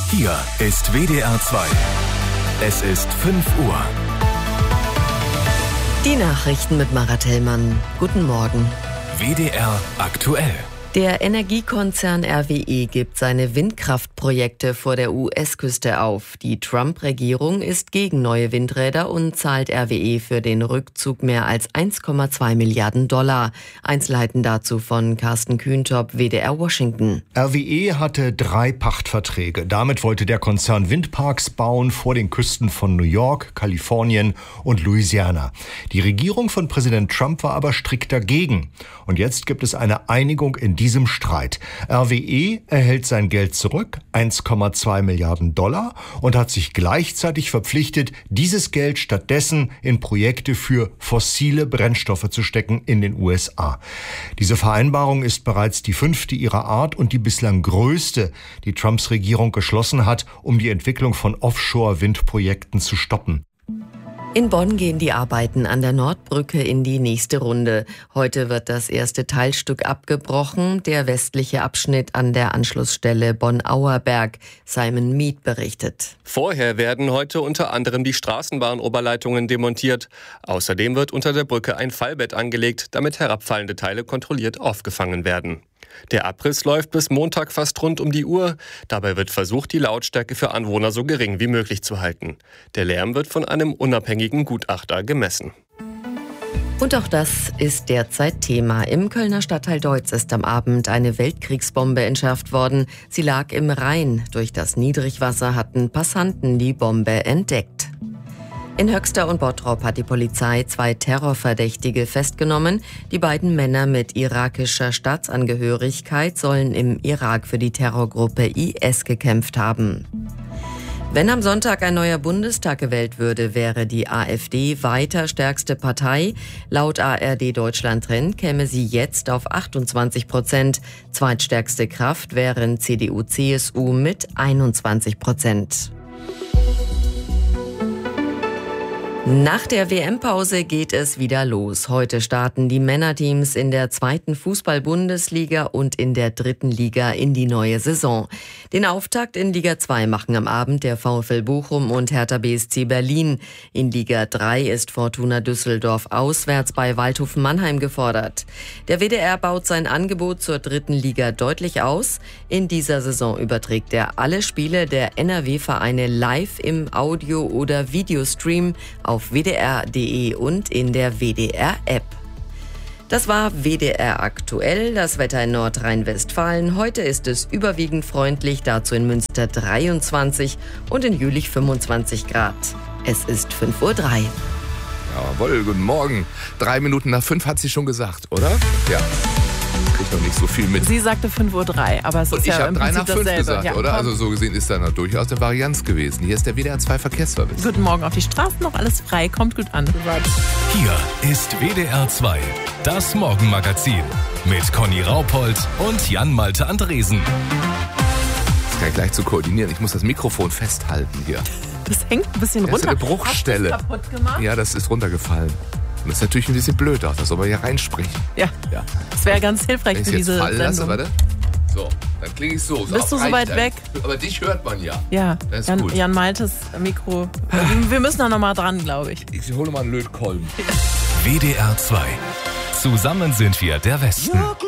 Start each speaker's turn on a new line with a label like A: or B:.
A: Hier ist WDR 2. Es ist 5 Uhr.
B: Die Nachrichten mit Marat Hellmann. Guten Morgen.
A: WDR aktuell.
B: Der Energiekonzern RWE gibt seine Windkraftprojekte vor der US-Küste auf. Die Trump-Regierung ist gegen neue Windräder und zahlt RWE für den Rückzug mehr als 1,2 Milliarden $. Einzelheiten dazu von Carsten Kühntop, WDR Washington.
C: RWE hatte 3 Pachtverträge. Damit wollte der Konzern Windparks bauen vor den Küsten von New York, Kalifornien und Louisiana. Die Regierung von Präsident Trump war aber strikt dagegen. Und jetzt gibt es eine Einigung in diesem Streit. RWE erhält sein Geld zurück, 1,2 Milliarden $, und hat sich gleichzeitig verpflichtet, dieses Geld stattdessen in Projekte für fossile Brennstoffe zu stecken in den USA. Diese Vereinbarung ist bereits die 5. ihrer Art und die bislang größte, die Trumps Regierung geschlossen hat, um die Entwicklung von Offshore-Windprojekten zu stoppen.
B: In Bonn gehen die Arbeiten an der Nordbrücke in die nächste Runde. Heute wird das erste Teilstück abgebrochen, der westliche Abschnitt an der Anschlussstelle Bonn-Auerberg. Simon Mead berichtet.
D: Vorher werden heute unter anderem die Straßenbahnoberleitungen demontiert. Außerdem wird unter der Brücke ein Fallbett angelegt, damit herabfallende Teile kontrolliert aufgefangen werden. Der Abriss läuft bis Montag fast rund um die Uhr. Dabei wird versucht, die Lautstärke für Anwohner so gering wie möglich zu halten. Der Lärm wird von einem unabhängigen Gutachter gemessen.
B: Und auch das ist derzeit Thema. Im Kölner Stadtteil Deutz ist am Abend eine Weltkriegsbombe entschärft worden. Sie lag im Rhein. Durch das Niedrigwasser hatten Passanten die Bombe entdeckt. In Höxter und Bottrop hat die Polizei 2 Terrorverdächtige festgenommen. Die beiden Männer mit irakischer Staatsangehörigkeit sollen im Irak für die Terrorgruppe IS gekämpft haben. Wenn am Sonntag ein neuer Bundestag gewählt würde, wäre die AfD weiter stärkste Partei. Laut ARD Deutschland Trend käme sie jetzt auf 28%. Zweitstärkste Kraft wären CDU/CSU mit 21%. Nach der WM-Pause geht es wieder los. Heute starten die Männerteams in der 2. Fußball-Bundesliga und in der 3. Liga in die neue Saison. Den Auftakt in Liga 2 machen am Abend der VfL Bochum und Hertha BSC Berlin. In Liga 3 ist Fortuna Düsseldorf auswärts bei Waldhofen Mannheim gefordert. Der WDR baut sein Angebot zur 3. Liga deutlich aus. In dieser Saison überträgt er alle Spiele der NRW-Vereine live im Audio- oder Videostream auf wdr.de und in der WDR-App. Das war WDR aktuell, das Wetter in Nordrhein-Westfalen. Heute ist es überwiegend freundlich, dazu in Münster 23 und in Jülich 25 Grad. Es ist 5:03 Uhr.
E: Jawohl, guten Morgen. 3 Minuten nach 5 hat sie schon gesagt, oder? Ja. Krieg noch nicht so viel mit.
F: Sie sagte 5:03 Uhr, aber es ist ja im Prinzip dasselbe. Und ich habe 3 nach 5 gesagt, ja, oder? Also so gesehen ist da noch durchaus eine Varianz gewesen. Hier ist der WDR 2 Verkehrsservice. Guten Morgen, auf die Straßen noch alles frei, kommt gut an.
A: Hier ist WDR 2, das Morgenmagazin mit Conny Raupold und Jan-Malte Andresen.
E: Das kann ich gleich zu koordinieren. Ich muss das Mikrofon festhalten hier.
F: Das hängt ein bisschen runter.
E: Das ist eine Bruchstelle.
F: Hast du es kaputt gemacht?
E: Ja, das ist runtergefallen. Und das ist natürlich ein bisschen blöd auch, das soll man hier reinsprechen.
F: Ja. Das wäre ganz hilfreich für diese
E: fallen
F: Sendung.
E: lasse, warte. So, dann klinge ich so.
F: Bist du so weit weg?
E: Aber dich hört man ja.
F: Ja,
E: das ist gut.
F: Jan Maltes Mikro. Wir müssen da nochmal dran, glaube ich.
E: Ich hole mal einen Lötkolben.
A: WDR 2. Zusammen sind wir der Westen.